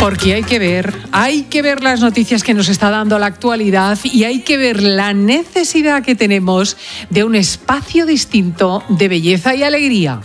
Porque hay que ver las noticias que nos está dando la actualidad y hay que ver la necesidad que tenemos de un espacio distinto de belleza y alegría.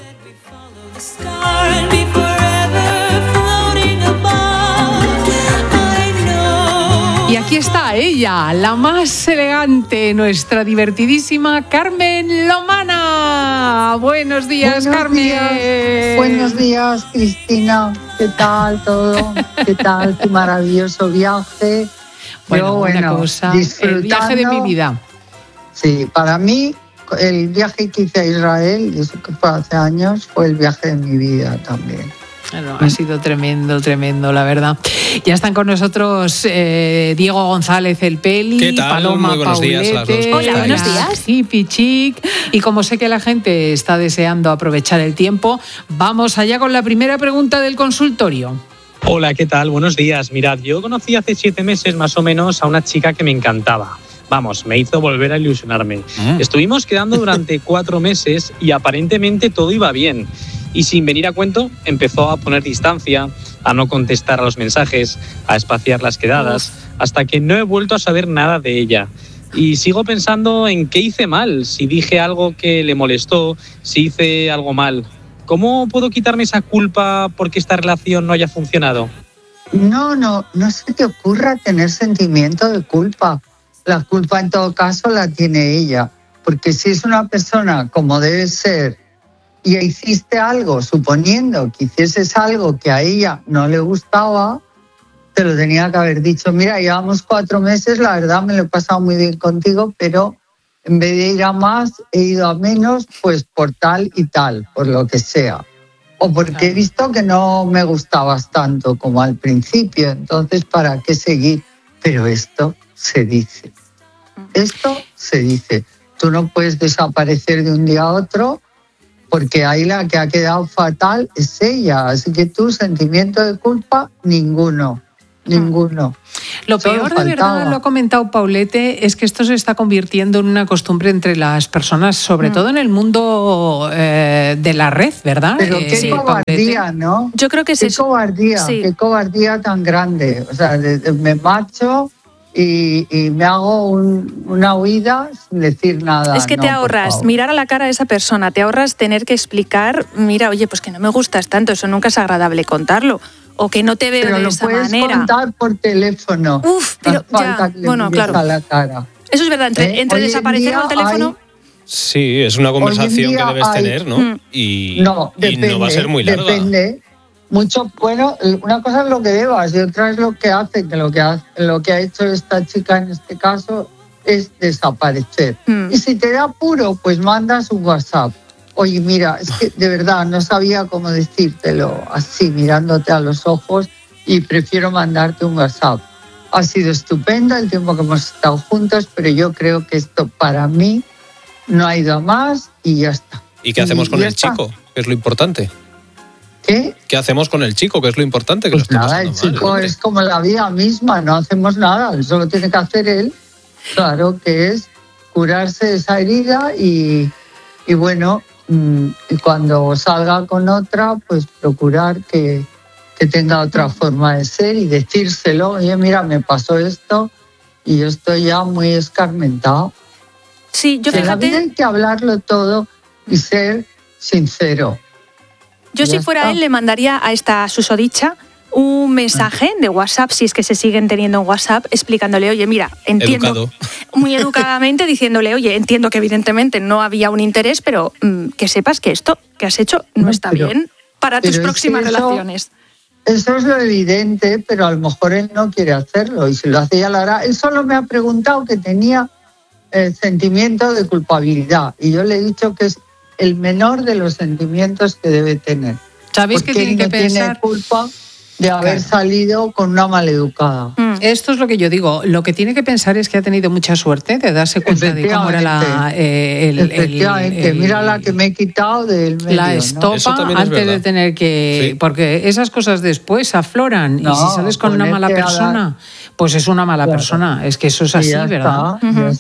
Y aquí está ella, la más elegante, nuestra divertidísima Carmen Lomana. Buenos días, Carmen. Buenos días, Cristina. ¿Qué tal todo? ¿Qué tal tu maravilloso viaje? Bueno, el viaje de mi vida. Sí, para mí el viaje que hice a Israel, y eso que fue hace años, fue el viaje de mi vida también. Bueno, ha sido tremendo, la verdad. Ya están con nosotros Diego González, el Peli, ¿qué tal? Paloma Muy buenos Paulete, días a las dos. Hola, buenos días. Y Pichic. Y como sé que la gente está deseando aprovechar el tiempo, vamos allá con la primera pregunta del consultorio. Hola, ¿qué tal? Buenos días. Mirad, yo conocí hace 7 meses más o menos a una chica que me encantaba. Vamos, me hizo volver a ilusionarme. Estuvimos quedando durante 4 meses y aparentemente todo iba bien. Y sin venir a cuento, empezó a poner distancia, a no contestar a los mensajes, a espaciar las quedadas, hasta que no he vuelto a saber nada de ella. Y sigo pensando en qué hice mal, si dije algo que le molestó, si hice algo mal. ¿Cómo puedo quitarme esa culpa porque esta relación no haya funcionado? No se te ocurra tener sentimiento de culpa. La culpa en todo caso la tiene ella, porque si es una persona como debe ser y hiciste algo, suponiendo que hicieses algo que a ella no le gustaba, te lo tenía que haber dicho. Mira, llevamos 4 meses, la verdad me lo he pasado muy bien contigo, pero en vez de ir a más, he ido a menos, pues por tal y tal, por lo que sea. O porque he visto que no me gustabas tanto como al principio, entonces ¿para qué seguir? Pero esto se dice. Tú no puedes desaparecer de un día a otro, porque ahí la que ha quedado fatal es ella. Así que tu sentimiento de culpa, ninguno. Lo peor, de verdad, lo ha comentado Paulete, es que esto se está convirtiendo en una costumbre entre las personas, sobre todo en el mundo de la red, ¿verdad? Pero qué cobardía, Paulete, ¿no? Yo creo que es eso. Qué cobardía tan grande. O sea, me marcho y me hago una huida sin decir nada. Es que te ahorras mirar a la cara a esa persona, te ahorras tener que explicar, mira, oye, pues que no me gustas tanto, eso nunca es agradable contarlo. O que no te veo de esa manera. Pero lo puedes contar por teléfono. Pero ya, bueno, claro. A la cara. Eso es verdad, entre desaparecer al teléfono... Sí, es una conversación que debes tener, ¿no? Y no va a ser muy larga. Depende. Mucho, bueno, una cosa es lo que debas y otra es lo que hace, que lo que ha hecho esta chica en este caso es desaparecer. Y si te da apuro, pues mandas un WhatsApp. Oye, mira, es que de verdad no sabía cómo decírtelo así, mirándote a los ojos, y prefiero mandarte un WhatsApp. Ha sido estupendo el tiempo que hemos estado juntos, pero yo creo que esto para mí no ha ido a más y ya está. ¿Y qué hacemos con el chico? Que es lo importante. ¿Qué? ¿Qué hacemos con el chico? Que es lo importante. Que pues nada, el chico es como la vida misma, no hacemos nada, eso lo tiene que hacer él. Claro que es curarse esa herida y bueno... Y cuando salga con otra, pues procurar que tenga otra forma de ser y decírselo. Oye, mira, me pasó esto y yo estoy ya muy escarmentado. Sí, yo fíjate... En la vida hay que hablarlo todo y ser sincero. Yo si fuera él le mandaría a esta susodicha un mensaje de WhatsApp, si es que se siguen teniendo en WhatsApp, explicándole, oye, mira, entiendo, muy educadamente, diciéndole, oye, entiendo que evidentemente no había un interés, pero que sepas que esto que has hecho no está bien para tus próximas relaciones. Eso es lo evidente, pero a lo mejor él no quiere hacerlo, y si lo hace ya lo hará. Él solo me ha preguntado que tenía sentimiento de culpabilidad, y yo le he dicho que es el menor de los sentimientos que debe tener. ¿Sabéis qué tiene que pensar? Tiene culpa de haber salido con una maleducada. Esto es lo que yo digo. Lo que tiene que pensar es que ha tenido mucha suerte de darse cuenta de cómo era la... Efectivamente. Mira la que me he quitado del medio. La estopa, ¿no? Antes de tener que... Sí. Porque esas cosas después afloran. No, y si sales con una mala persona, pues es una mala persona. Es que eso es así, ¿verdad?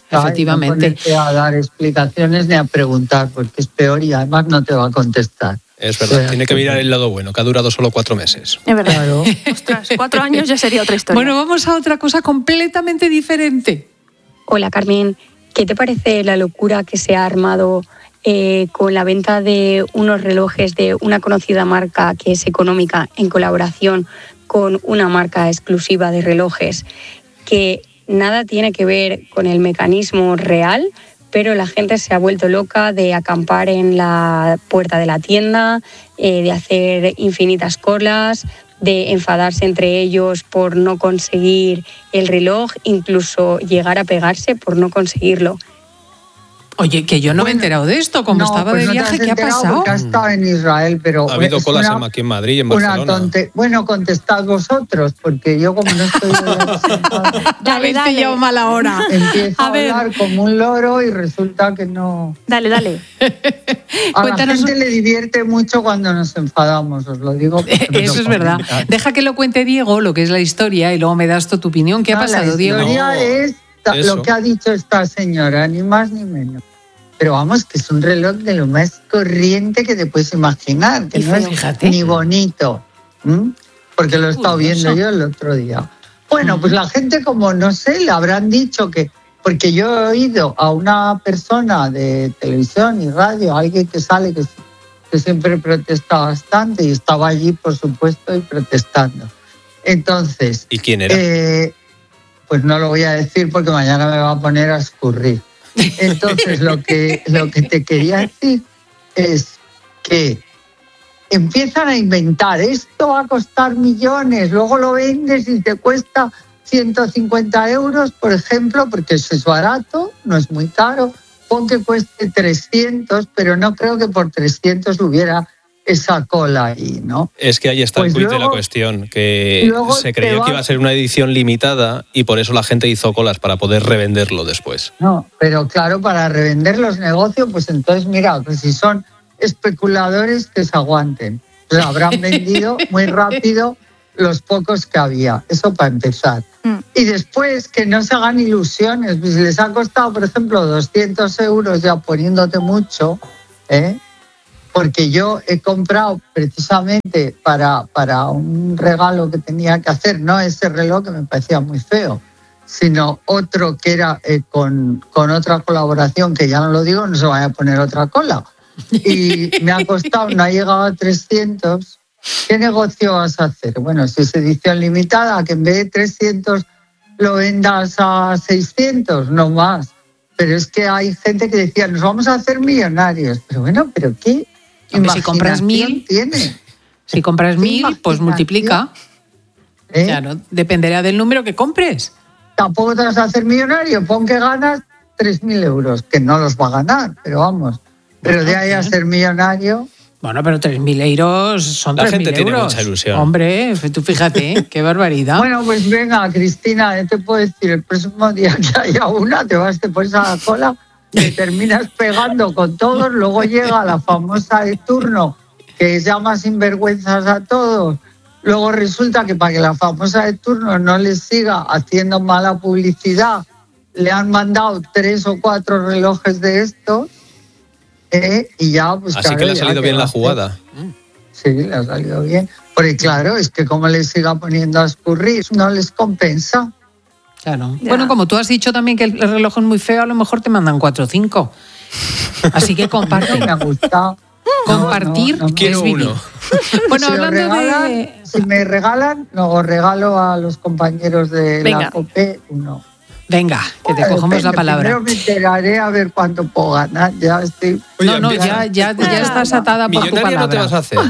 Efectivamente. No ponerte a dar explicaciones ni a preguntar, porque es peor y además no te va a contestar. Es verdad, tiene que mirar el lado bueno, que ha durado solo 4 meses. Es verdad. Claro. Ostras, 4 años ya sería otra historia. Bueno, vamos a otra cosa completamente diferente. Hola, Carmen. ¿Qué te parece la locura que se ha armado con la venta de unos relojes de una conocida marca que es económica en colaboración con una marca exclusiva de relojes que nada tiene que ver con el mecanismo real, pero la gente se ha vuelto loca de acampar en la puerta de la tienda, de hacer infinitas colas, de enfadarse entre ellos por no conseguir el reloj, incluso llegar a pegarse por no conseguirlo. Oye, que yo no me he enterado de esto, como estaba de viaje, ¿qué ha pasado? Porque ha estado en Israel, pero... Ha habido colas aquí en Madrid y en Barcelona. Bueno, contestad vosotros, porque yo como no estoy... Ya habéis pillado mala hora. Empiezo a hablar como un loro y resulta que no... Dale. A la gente le divierte mucho cuando nos enfadamos, os lo digo. Eso es verdad. Deja que lo cuente Diego, lo que es la historia, y luego me das tú tu opinión. ¿Qué ha pasado, Diego? La historia es lo que ha dicho esta señora, ni más ni menos. Pero vamos, que es un reloj de lo más corriente que te puedes imaginar, que no es ni bonito, porque lo he estado viendo yo el otro día. Bueno, pues la gente, como no sé, le habrán dicho que... Porque yo he oído a una persona de televisión y radio, alguien que sale que siempre protesta bastante, y estaba allí, por supuesto, y protestando. Entonces... ¿Y quién era? Pues no lo voy a decir porque mañana me va a poner a escurrir. Entonces, lo que te quería decir es que empiezan a inventar, esto va a costar millones, luego lo vendes y te cuesta 150 euros, por ejemplo, porque eso es barato, no es muy caro, pon que cueste 300, pero no creo que por 300 hubiera esa cola ahí, ¿no? Es que ahí está el quid de la cuestión, que se creyó que iba a ser una edición limitada y por eso la gente hizo colas para poder revenderlo después. No, pero claro, para revender los negocios, pues entonces mira, pues si son especuladores que se aguanten. Pues habrán vendido muy rápido los pocos que había, eso para empezar. Y después que no se hagan ilusiones, pues si les ha costado, por ejemplo, 200 euros ya poniéndote mucho, porque yo he comprado precisamente para un regalo que tenía que hacer, no ese reloj que me parecía muy feo, sino otro que era con otra colaboración, que ya no lo digo, no se vaya a poner otra cola. Y me ha costado, no ha llegado a 300. ¿Qué negocio vas a hacer? Bueno, si es edición limitada, que en vez de 300 lo vendas a 600, no más. Pero es que hay gente que decía, nos vamos a hacer millonarios. Pero bueno, ¿pero qué? Si compras 1000, si compras 1000, pues multiplica. Claro, dependerá del número que compres. Tampoco te vas a hacer millonario, pon que ganas 3.000 euros, que no los va a ganar, pero vamos. Pero de ahí a ser millonario... Bueno, pero 3.000 euros son 3.000 euros. La gente tiene mucha ilusión. Hombre, tú fíjate, qué barbaridad. Bueno, pues venga, Cristina, te puedo decir, el próximo día que haya una, te pones a la cola, te terminas pegando con todos, luego llega la famosa de turno, que llama sinvergüenzas a todos. Luego resulta que para que la famosa de turno no les siga haciendo mala publicidad, le han mandado 3 o 4 relojes de estos. Y ya, pues, así que le ha salido bien la jugada. Sí, le ha salido bien. Porque claro, es que como les siga poniendo a escurrir, no les compensa. Claro. Ya. Bueno, como tú has dicho también que el reloj es muy feo, a lo mejor te mandan 4 o 5. Así que comparte. Me ha gustado. Compartir quiero uno. Bueno, si hablando si me regalan, os regalo a los compañeros de la COPE uno. Venga, que te cogemos la palabra. Primero me enteraré a ver cuánto puedo ganar. Ya estoy... ya estás atada por tu palabra. No te vas a hacer.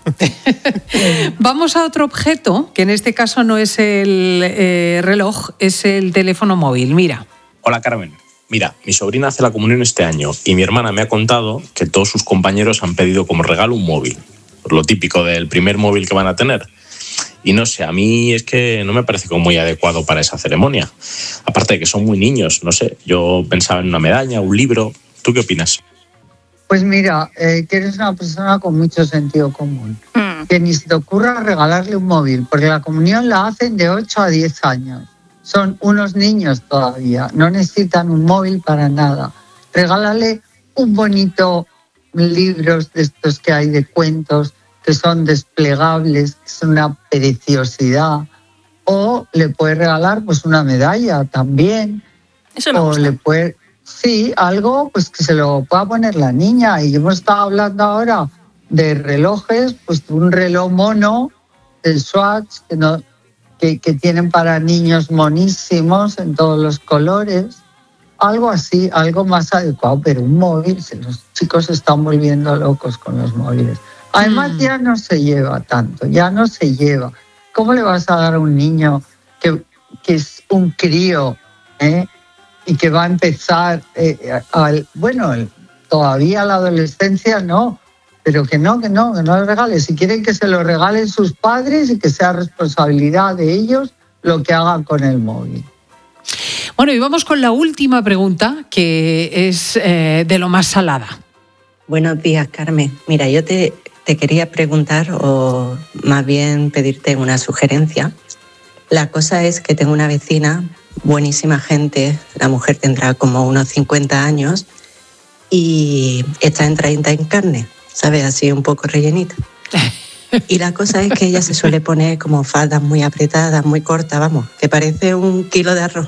Vamos a otro objeto, que en este caso no es el reloj, es el teléfono móvil. Mira. Hola, Carmen. Mira, mi sobrina hace la comunión este año y mi hermana me ha contado que todos sus compañeros han pedido como regalo un móvil. Lo típico del primer móvil que van a tener. Y no sé, a mí es que no me parece como muy adecuado para esa ceremonia. Aparte de que son muy niños, no sé, yo pensaba en una medalla, un libro. ¿Tú qué opinas? Pues mira, que eres una persona con mucho sentido común. Que ni se te ocurra regalarle un móvil, porque la comunión la hacen de 8 a 10 años. Son unos niños todavía, no necesitan un móvil para nada. Regálale un bonito libros de estos que hay de cuentos que son desplegables, que son una preciosidad. O le puedes regalar pues una medalla también. Eso me gusta. Le puede, sí, algo pues que se lo pueda poner la niña. Y hemos estado hablando ahora de relojes, pues un reloj mono, el Swatch, que tienen para niños monísimos en todos los colores. Algo así, algo más adecuado, pero un móvil, los chicos se están volviendo locos con los móviles. Además ya no se lleva tanto, ya no se lleva. ¿Cómo le vas a dar a un niño que es un crío y que va a empezar, todavía la adolescencia no, pero que no le regale? Si quieren que se lo regalen sus padres y que sea responsabilidad de ellos lo que hagan con el móvil. Bueno, y vamos con la última pregunta, que es de lo más salada. Buenos días, Carmen. Mira, yo te quería preguntar, o más bien pedirte una sugerencia. La cosa es que tengo una vecina, buenísima gente, la mujer tendrá como unos 50 años y está en 30 en carne, ¿sabes? Así un poco rellenita. Y la cosa es que ella se suele poner como faldas muy apretadas, muy cortas, vamos, que parece 1 kilo de arroz.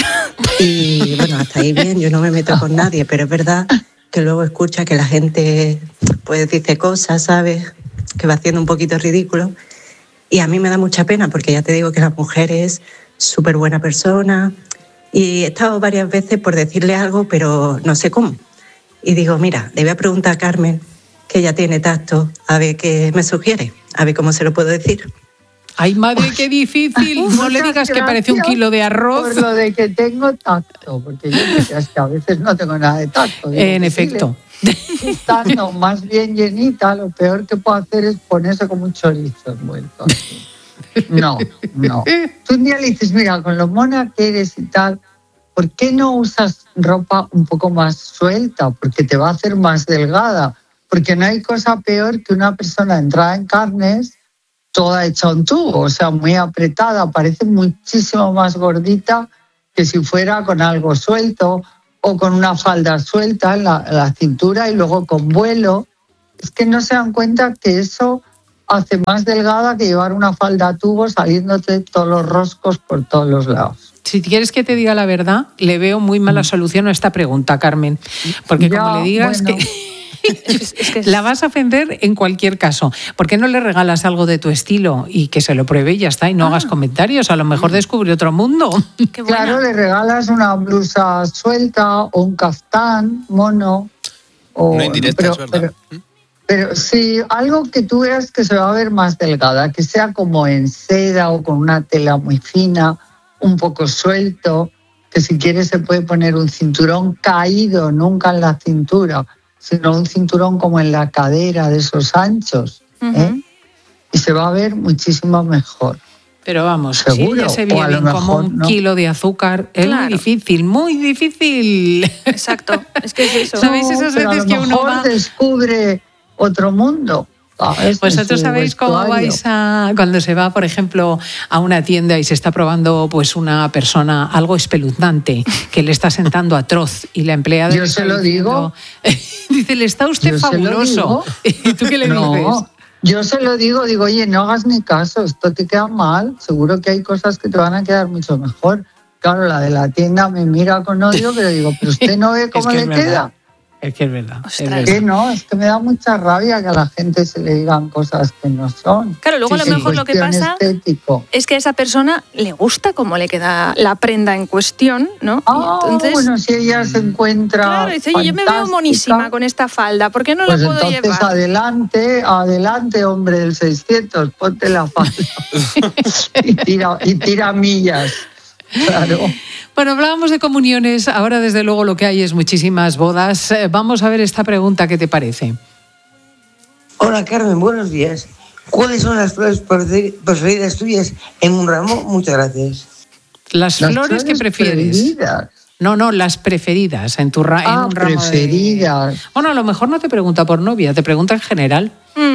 Y bueno, hasta ahí bien, yo no me meto con nadie, pero es verdad que luego escucha que la gente pues dice cosas, ¿sabes? Que va haciendo un poquito ridículo. Y a mí me da mucha pena porque ya te digo que la mujer es súper buena persona y he estado varias veces por decirle algo, pero no sé cómo. Y digo, mira, le voy a preguntar a Carmen, que ella tiene tacto, a ver qué me sugiere, a ver cómo se lo puedo decir. Ay, madre, qué difícil. No le digas que parece 1 kilo de arroz. Por lo de que tengo tacto, porque yo es que a veces no tengo nada de tacto. En efecto. Estando más bien llenita, lo peor que puedo hacer es ponerse como un chorizo envuelto. No. Tú un día le dices, mira, con lo mona que eres y tal, ¿por qué no usas ropa un poco más suelta? Porque te va a hacer más delgada. Porque no hay cosa peor que una persona entrada en carnes toda hecha un tubo, o sea, muy apretada, parece muchísimo más gordita que si fuera con algo suelto o con una falda suelta en la cintura y luego con vuelo. Es que no se dan cuenta que eso hace más delgada que llevar una falda a tubo saliéndote todos los roscos por todos los lados. Si quieres que te diga la verdad, le veo muy mala solución a esta pregunta, Carmen, porque ya, como le digas que la vas a ofender en cualquier caso. ¿Por qué no le regalas algo de tu estilo y que se lo pruebe y ya está? Y no hagas comentarios. A lo mejor descubre otro mundo. Claro, le regalas una blusa suelta o un caftán mono. No indirecta, es verdad. Pero sí, algo que tú veas que se va a ver más delgada, que sea como en seda o con una tela muy fina, un poco suelto, que si quieres se puede poner un cinturón caído, nunca en la cintura, sino un cinturón como en la cadera, de esos anchos, y se va a ver muchísimo mejor. Pero vamos, seguro, si ella se ve bien como 1 kilo de azúcar, es muy difícil, muy difícil. Exacto, es que es eso. ¿Sabéis esas veces que uno va... descubre otro mundo? Vosotros sabéis cómo vais cuando se va, por ejemplo, a una tienda y se está probando pues una persona algo espeluznante que le está sentando atroz y la empleada... Yo se lo digo. Dice, le está usted fabuloso. ¿Y tú qué le dices? Yo se lo digo, oye, no hagas ni caso, esto te queda mal, seguro que hay cosas que te van a quedar mucho mejor. Claro, la de la tienda me mira con odio, pero digo, ¿pero usted no ve cómo le queda? Es que es verdad. Es que me da mucha rabia que a la gente se le digan cosas que no son. Claro, luego a lo mejor lo que pasa es que a esa persona le gusta cómo le queda la prenda en cuestión, ¿no? Entonces, bueno, si ella se encuentra claro, dice, oye, yo me veo monísima con esta falda, ¿por qué no la puedo llevar? Pues adelante, hombre del 600, ponte la falda y tira millas. Claro. Bueno, hablábamos de comuniones, ahora desde luego lo que hay es muchísimas bodas. Vamos a ver esta pregunta, ¿qué te parece? Hola Carmen, buenos días. ¿Cuáles son las flores preferidas tuyas en un ramo? Muchas gracias. ¿Las flores que prefieres? Preferidas. No, las preferidas en un ramo. Preferidas. Bueno, a lo mejor no te pregunta por novia, te pregunta en general.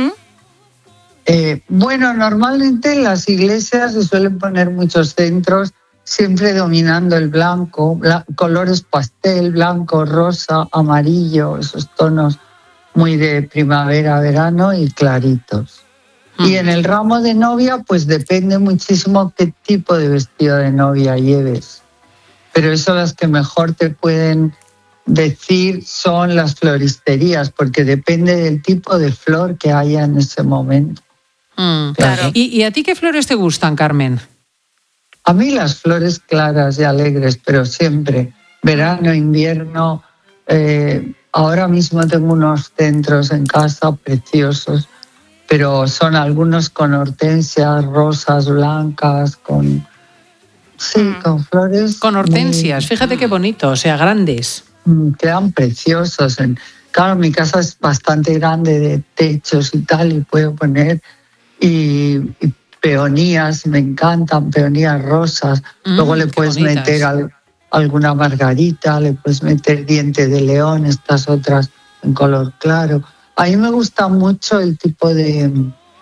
Bueno, normalmente en las iglesias se suelen poner muchos centros, siempre dominando el blanco, colores pastel, blanco, rosa, amarillo, esos tonos muy de primavera, verano y claritos. Y en el ramo de novia, pues depende muchísimo qué tipo de vestido de novia lleves. Pero eso las que mejor te pueden decir son las floristerías, porque depende del tipo de flor que haya en ese momento. Claro. ¿Y a ti qué flores te gustan, Carmen? A mí las flores claras y alegres, pero siempre. Verano, invierno. Ahora mismo tengo unos centros en casa preciosos, pero son algunos con hortensias, rosas blancas, con flores. Con hortensias, fíjate qué bonito, o sea, grandes. Quedan preciosos. Claro, mi casa es bastante grande de techos y tal, y puedo poner y peonías, me encantan, peonías rosas. Luego le puedes meter alguna margarita, le puedes meter diente de león, estas otras en color claro. A mí me gusta mucho el tipo de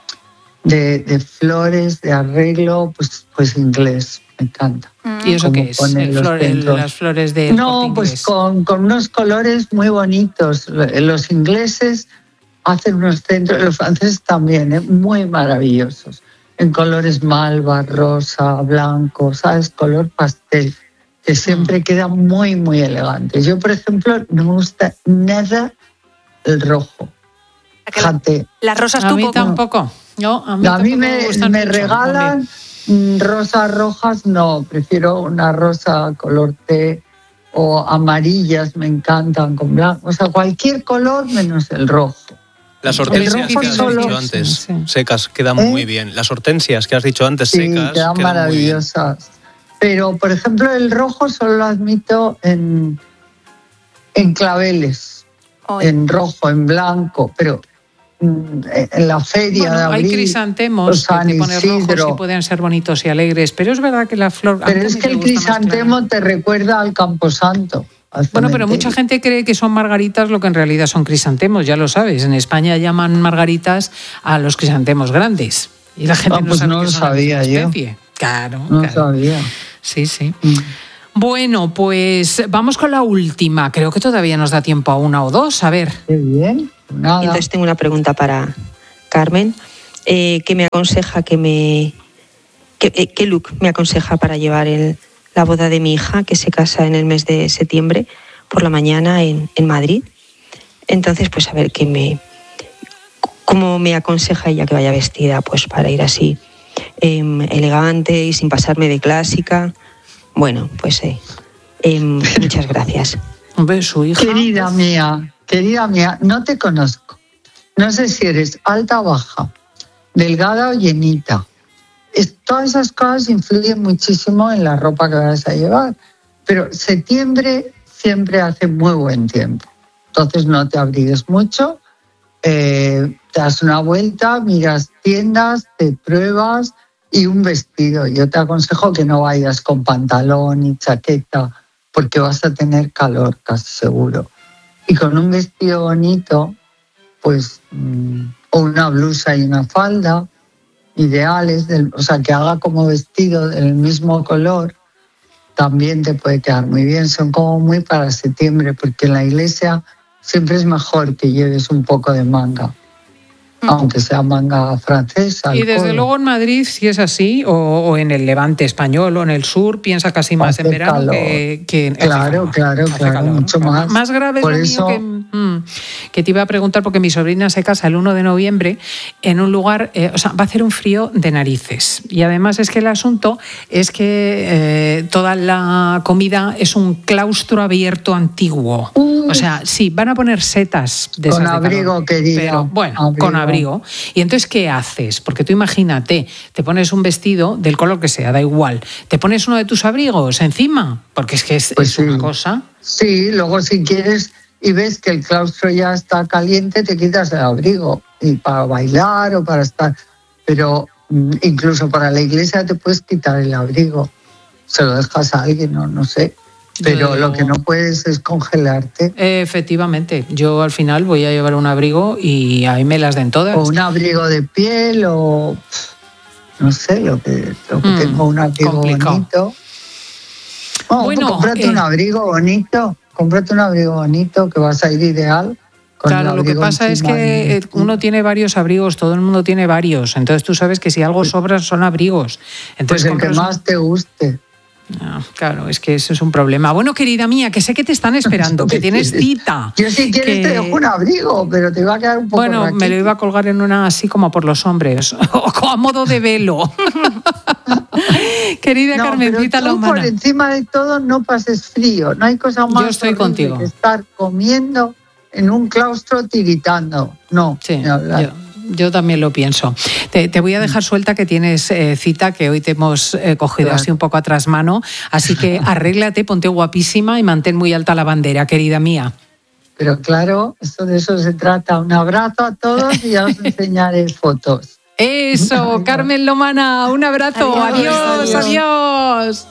flores, de arreglo, pues inglés, me encanta. ¿Y eso qué es? Las flores de... No, pues con unos colores muy bonitos. Los ingleses hacen unos centros, los franceses también, muy maravillosos. En colores malva, rosa, blanco, ¿sabes? Color pastel, que siempre queda muy, muy elegante. Yo, por ejemplo, no me gusta nada el rojo. Fíjate. Las rosas a mí tampoco. No, a mí me regalan rosas rojas, no, prefiero una rosa color té, o amarillas me encantan con blanco, o sea, cualquier color menos el rojo. Las hortensias que has dicho antes, secas, quedan muy bien. Las hortensias que has dicho antes, secas, quedan maravillosas. Pero, por ejemplo, el rojo solo lo admito en claveles, en rojo, en blanco, pero en la feria de abril, hay crisantemos que te pones rojos y pueden ser bonitos y alegres, pero es verdad que la flor... Pero es que el crisantemo te recuerda al Camposanto. Bueno, pero mucha gente cree que son margaritas lo que en realidad son crisantemos, ya lo sabes. En España llaman margaritas a los crisantemos grandes y la gente no sabe no que lo son sabía la especie. Claro, no sabía. Sí. Bueno, pues vamos con la última. Creo que todavía nos da tiempo a una o dos. A ver. Qué bien. Nada. Entonces tengo una pregunta para Carmen. ¿Qué me aconseja qué look me aconseja para llevar la boda de mi hija, que se casa en el mes de septiembre por la mañana en Madrid? Entonces, pues a ver cómo me aconseja ella que vaya vestida, pues para ir así elegante y sin pasarme de clásica. Bueno, pues muchas gracias. Un beso, hija. Querida mía, no te conozco. No sé si eres alta o baja, delgada o llenita. Todas esas cosas influyen muchísimo en la ropa que vas a llevar. Pero septiembre siempre hace muy buen tiempo. Entonces no te abrigues mucho, te das una vuelta, miras tiendas, te pruebas y un vestido. Yo te aconsejo que no vayas con pantalón y chaqueta porque vas a tener calor, casi seguro. Y con un vestido bonito, pues, o una blusa y una falda, ideales, o sea, que haga como vestido del mismo color, también te puede quedar muy bien. Son como muy para septiembre, porque en la iglesia siempre es mejor que lleves un poco de manga, aunque sea manga francesa. Y desde luego en Madrid, si es así, o en el Levante español o en el sur, piensa casi más en verano que Claro, mucho más. Más grave por es lo mío que te iba a preguntar, porque mi sobrina se casa el 1 de noviembre en un lugar, va a hacer un frío de narices. Y además es que el asunto es que toda la comida es un claustro abierto antiguo. O sea, sí, van a poner setas de con abrigo, querida. Pero bueno, con abrigo. Y entonces, ¿qué haces? Porque tú imagínate, te pones un vestido del color que sea, da igual. Te pones uno de tus abrigos encima, porque es que es una cosa. Sí, luego si quieres y ves que el claustro ya está caliente, te quitas el abrigo. Y para bailar o para estar... Pero incluso para la iglesia te puedes quitar el abrigo. Se lo dejas a alguien, no sé. Pero lo que no puedes es congelarte. Efectivamente. Yo al final voy a llevar un abrigo y ahí me las den todas. O un abrigo de piel o... No sé, lo que tengo un abrigo bonito. Bueno, cómprate un abrigo bonito. Cómprate un abrigo bonito que va a ir ideal Claro, lo que pasa es que uno tiene varios abrigos, todo el mundo tiene varios. Entonces tú sabes que si algo sobra son abrigos. Entonces, pues el que más te guste. No, claro, es que eso es un problema. Bueno, querida mía, que sé que te están esperando, que tienes cita. Yo si quieres te dejo un abrigo, pero te va a quedar un poco Bueno, raquito. Me lo iba a colgar en una así como por los hombres, o a modo de velo. Querida Carmencita Lomana. Por encima de todo no pases frío, no hay cosa más Yo estoy contigo. Que estar comiendo en un claustro tiritando. No, sí, yo también lo pienso. Te voy a dejar suelta que tienes cita, que hoy te hemos cogido así un poco a trasmano, así que arréglate, ponte guapísima y mantén muy alta la bandera, querida mía. Pero claro, de eso se trata. Un abrazo a todos y ya os enseñaré fotos. Eso, Carmen Lomana, un abrazo. Adiós, adiós.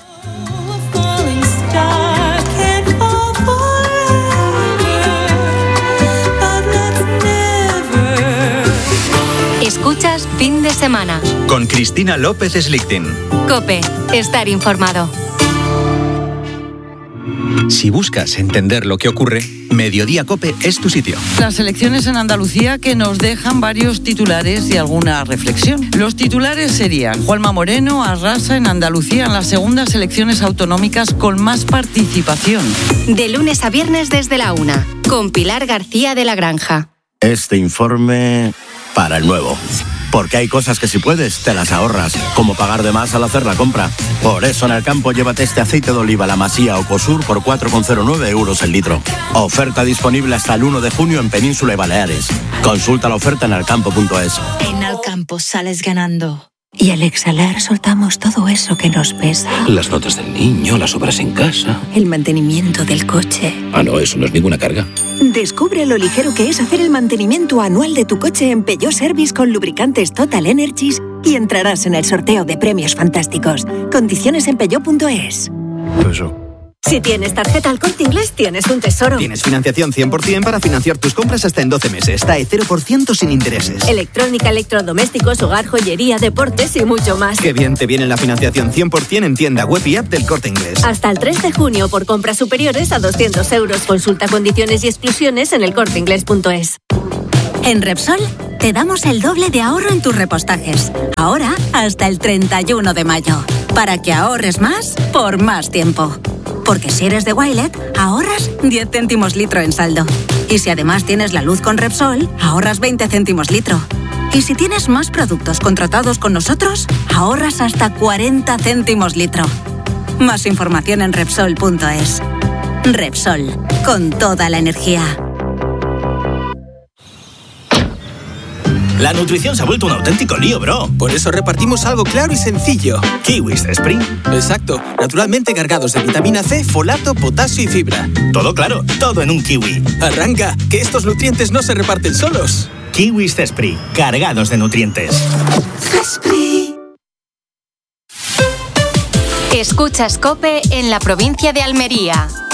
Escuchas Fin de Semana con Cristina López Slichting. COPE, estar informado. Si buscas entender lo que ocurre, Mediodía COPE es tu sitio. Las elecciones en Andalucía que nos dejan varios titulares y alguna reflexión. Los titulares serían: Juanma Moreno arrasa en Andalucía en las segundas elecciones autonómicas con más participación. De lunes a viernes desde la 1, con Pilar García de la Granja. Este informe para el nuevo. Porque hay cosas que si puedes, te las ahorras, como pagar de más al hacer la compra. Por eso en Alcampo llévate este aceite de oliva La Masía o Cosur por 4,09 euros el litro. Oferta disponible hasta el 1 de junio en Península y Baleares. Consulta la oferta en alcampo.es. En Alcampo sales ganando. Y al exhalar soltamos todo eso que nos pesa. Las notas del niño, las obras en casa. El mantenimiento del coche. Ah, no, eso no es ninguna carga. Descubre lo ligero que es hacer el mantenimiento anual de tu coche en Peugeot Service con lubricantes Total Energies y entrarás en el sorteo de premios fantásticos. Condiciones en peugeot.es. Si tienes tarjeta Al Corte Inglés, tienes un tesoro. Tienes financiación 100% para financiar tus compras hasta en 12 meses. TAE 0% sin intereses. Electrónica, electrodomésticos, hogar, joyería, deportes y mucho más. Qué bien te viene la financiación 100% en tienda web y app del Corte Inglés. Hasta el 3 de junio por compras superiores a 200 euros. Consulta condiciones y exclusiones en elcorteinglés.es. En Repsol te damos el doble de ahorro en tus repostajes. Ahora hasta el 31 de mayo. Para que ahorres más por más tiempo. Porque si eres de Wilet, ahorras 10 céntimos litro en saldo. Y si además tienes la luz con Repsol, ahorras 20 céntimos litro. Y si tienes más productos contratados con nosotros, ahorras hasta 40 céntimos litro. Más información en Repsol.es. Repsol, con toda la energía. La nutrición se ha vuelto un auténtico lío, bro. Por eso repartimos algo claro y sencillo. Kiwis Spring. Exacto. Naturalmente cargados de vitamina C, folato, potasio y fibra. Todo claro, todo en un kiwi. Arranca, que estos nutrientes no se reparten solos. Kiwis Spring. Cargados de nutrientes. Escuchas COPE en la provincia de Almería.